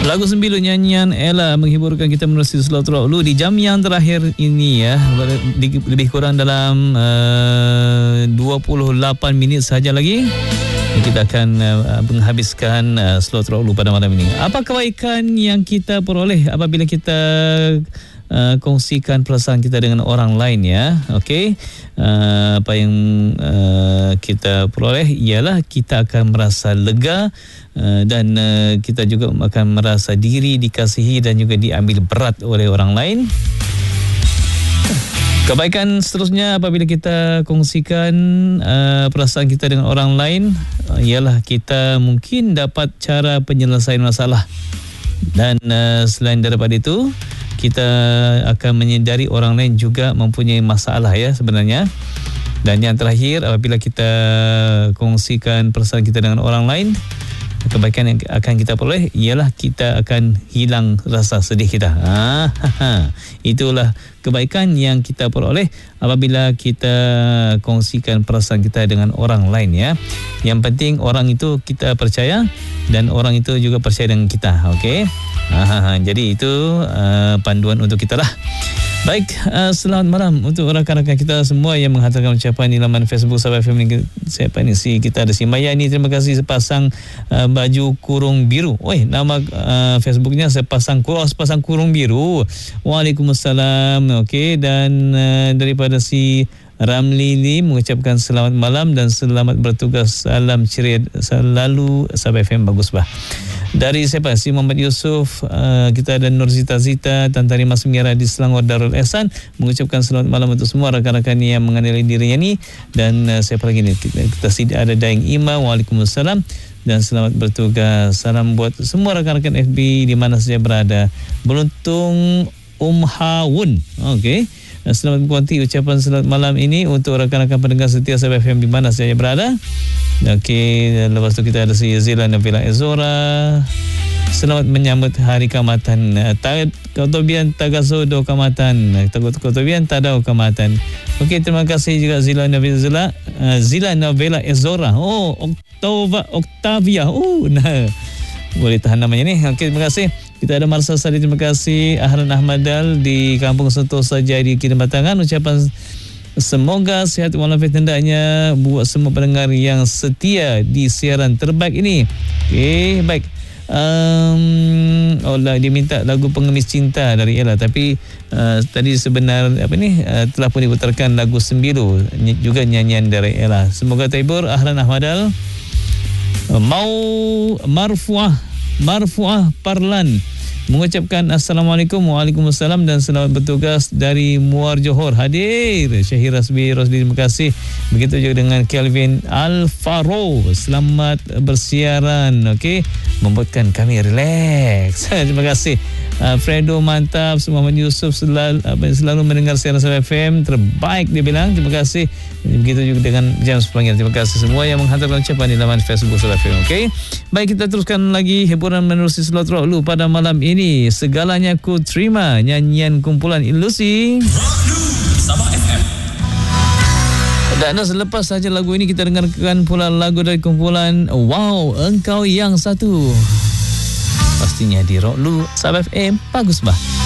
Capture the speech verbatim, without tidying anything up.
Lagu Sembilu nyanyian Ella menghiburkan kita menerusi Slow Rock dulu di jam yang terakhir ini ya. Lebih kurang dalam uh, dua puluh lapan minit sahaja lagi kita akan uh, menghabiskan uh, Slow Rock dulu pada malam ini. Apa kebaikan yang kita peroleh apabila kita Uh, kongsikan perasaan kita dengan orang lain ya. Okey. Uh, apa yang uh, kita peroleh ialah kita akan merasa lega uh, dan uh, kita juga akan merasa diri dikasihi dan juga diambil berat oleh orang lain. Kebaikan seterusnya apabila kita kongsikan uh, perasaan kita dengan orang lain uh, ialah kita mungkin dapat cara penyelesaian masalah. Dan uh, selain daripada itu, kita akan menyedari orang lain juga mempunyai masalah ya sebenarnya. Dan yang terakhir, apabila kita kongsikan perasaan kita dengan orang lain, kebaikan yang akan kita peroleh ialah kita akan hilang rasa sedih kita. Ah, itulah kebaikan yang kita peroleh apabila kita kongsikan perasaan kita dengan orang lain ya. Yang penting orang itu kita percaya dan orang itu juga percaya dengan kita. Okey. Ah, jadi itu uh, panduan untuk kita lah. Baik, uh, selamat malam untuk rakan-rakan kita semua yang menghantarkan ucapan di laman Facebook Sabah F M ni. Siapa ni? Si kita ada si Maya ni, terima kasih sepasang uh, baju kurung biru. Oi, nama uh, Facebooknya sepasang kurung, oh, sepasang kurung biru. Waalaikumsalam. Okey, dan uh, daripada si Ramli Lee mengucapkan selamat malam dan selamat bertugas, salam ceria selalu Sabah F M. Bagus bah. Dari siapa? Si Muhammad Yusuf, uh, kita ada Nurzita Zita, Tan Tari Mas Mira di Selangor Darul Ehsan mengucapkan selamat malam untuk semua rakan-rakan yang mengenali dirinya ni. Dan uh, siapa lagi ni? Kita, kita ada Daeng Ima, Waalaikumsalam dan selamat bertugas. Salam buat semua rakan-rakan F B di mana saja berada. Beruntung Um Hawun. Okey. Selamat berkuanti ucapan selamat malam ini untuk rakan-rakan pendengar setia Sabah F M di mana saja berada. Okey, lepas tu kita ada si Zila Nabila Ezora. Selamat menyambut hari Kaamatan. Kautobian Tagasodo Kaamatan. Kautobian Tadau Kaamatan. Okey, terima kasih juga Zila Nabila Zila, uh, Zila Nabila Ezora. Oh, Oktava Octavia. Oh, nah. Boleh tahan namanya ni. Okey, terima kasih. Kita ada Marsa Sari, terima kasih. Ahlan Ahmadal di Kampung Sentosa Jadi Kinabatangan, ucapan semoga sihat walafiat hendaknya buat semua pendengar yang setia di siaran terbaik ini. Okey, baik. Um, oh lah, dia minta lagu Pengemis Cinta dari Ella, tapi uh, tadi sebenar apa ni uh, telah pun diputarkan lagu Sembilu juga nyanyian dari Ella. Semoga terhibur. Ahlan Ahmadal. Uh, mau Marfuah Marfuah Parlan mengucapkan Assalamualaikum, Waalaikumsalam dan selamat bertugas dari Muar Johor. Hadir Syahir Rasbi Rosli, terima kasih. Begitu juga dengan Kelvin Alfaro, selamat bersiaran. Okey, membuatkan kami relax. Terima kasih. Uh, Fredo mantap, Muhammad Yusuf selalu, uh, selalu mendengar siaran Sabah F M terbaik, dia bilang. Terima kasih. Begitu juga dengan James Panggil. Terima kasih semua yang menghantarkan ucapan di laman Facebook Sabah F M. Okey, baik, kita teruskan lagi hiburan menerusi Slot Rock dulu pada malam ini. Segalanya ku terima, nyanyian kumpulan Ilusi Sabah F M. Dan selepas saja lagu ini kita dengarkan pula lagu dari kumpulan Wow Engkau Yang Satu. Pastinya di Rock Lu Sabah F M. Bagus bah.